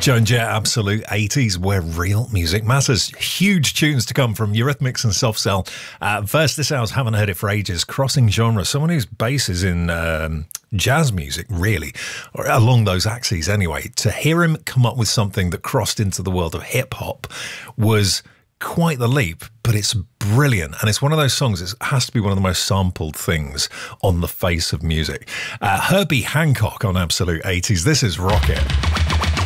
Joan Jett, Absolute 80s, where real music matters. Huge tunes to come from Eurythmics and Soft Cell. First, this hour's Haven't Heard It for Ages, crossing genres. Someone whose base is in jazz music, really, or along those axes anyway. To hear him come up with something that crossed into the world of hip-hop was quite the leap, but it's brilliant. And it's one of those songs, it has to be one of the most sampled things on the face of music. Herbie Hancock on Absolute 80s. This is Rocket.